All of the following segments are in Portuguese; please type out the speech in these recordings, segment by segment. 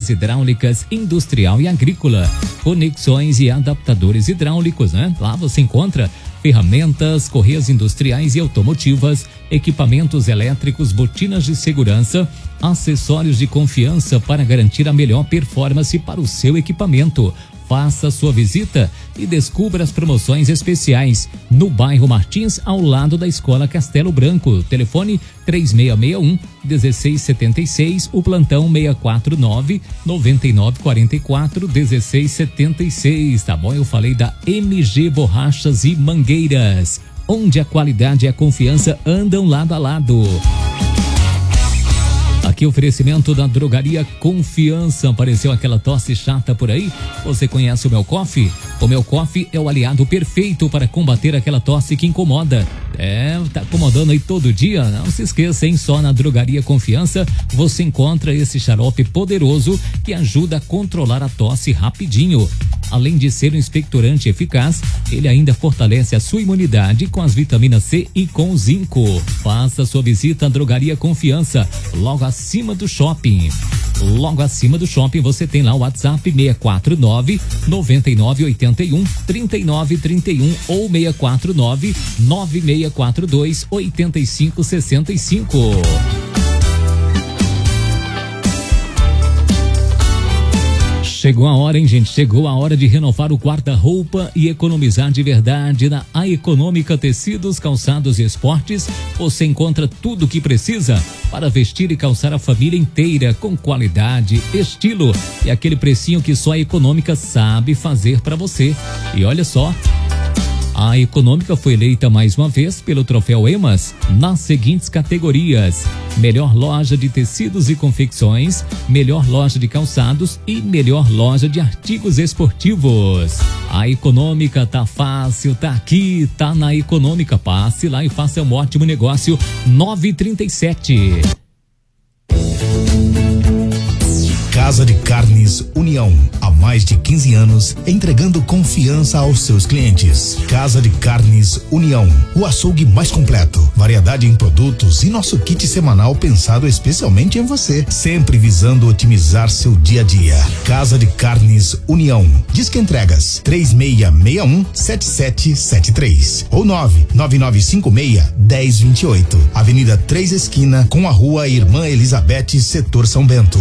máquinas hidráulicas, industrial e agrícola, conexões e adaptadores hidráulicos, né? Lá você encontra ferramentas, correias industriais e automotivas, equipamentos elétricos, botinas de segurança, acessórios de confiança para garantir a melhor performance para o seu equipamento. Faça sua visita e descubra as promoções especiais no bairro Martins, ao lado da Escola Castelo Branco. Telefone 3661-1676, o plantão 649-9944-1676, tá bom? Eu falei da MG Borrachas e Mangueiras, onde a qualidade e a confiança andam lado a lado. Aqui oferecimento da Drogaria Confiança. Apareceu aquela tosse chata por aí? Você conhece o Mel Coffee? O Mel Coffee é o aliado perfeito para combater aquela tosse que incomoda. Tá incomodando aí todo dia? Não se esqueça, hein? Só na Drogaria Confiança você encontra esse xarope poderoso que ajuda a controlar a tosse rapidinho. Além de ser um expectorante eficaz, ele ainda fortalece a sua imunidade com as vitaminas C e com zinco. Faça sua visita à Drogaria Confiança, logo acima do shopping. Logo acima do shopping você tem lá o WhatsApp 649-9981-3931 ou 649-9642-8565. Chegou a hora, hein, gente? Chegou a hora de renovar o guarda-roupa e economizar de verdade na A Econômica Tecidos, Calçados e Esportes. Você encontra tudo o que precisa para vestir e calçar a família inteira com qualidade, estilo e aquele precinho que só a Econômica sabe fazer para você. E olha só, a Econômica foi eleita mais uma vez pelo Troféu EMAS nas seguintes categorias: melhor loja de tecidos e confecções, melhor loja de calçados e melhor loja de artigos esportivos. A Econômica tá fácil, tá aqui, tá na Econômica. Passe lá e faça um ótimo negócio. 937. Casa de Carnes União, há mais de 15 anos, entregando confiança aos seus clientes. Casa de Carnes União, o açougue mais completo, variedade em produtos e nosso kit semanal pensado especialmente em você, sempre visando otimizar seu dia a dia. Casa de Carnes União, Disque Entregas 3661-7773 ou 99956-1028, Avenida 3 Esquina com a Rua Irmã Elizabeth, Setor São Bento.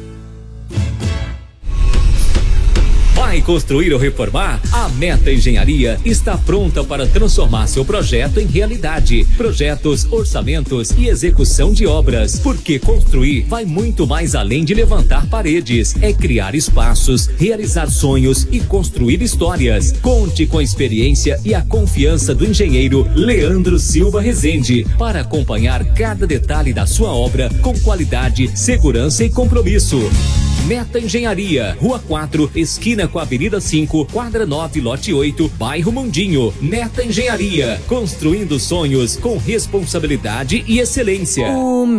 Vai construir ou reformar? A Meta Engenharia está pronta para transformar seu projeto em realidade. Projetos, orçamentos e execução de obras. Porque construir vai muito mais além de levantar paredes. É criar espaços, realizar sonhos e construir histórias. Conte com a experiência e a confiança do engenheiro Leandro Silva Rezende para acompanhar cada detalhe da sua obra com qualidade, segurança e compromisso. Meta Engenharia, Rua 4, esquina com a Avenida 5, quadra 9, lote 8, bairro Mundinho. Meta Engenharia, construindo sonhos com responsabilidade e excelência.